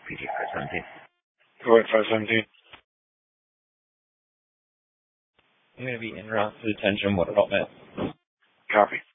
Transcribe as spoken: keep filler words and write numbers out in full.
P G five seventeen. Go ahead, five seventeen. I'm going to be en route to detention. What about that? Copy.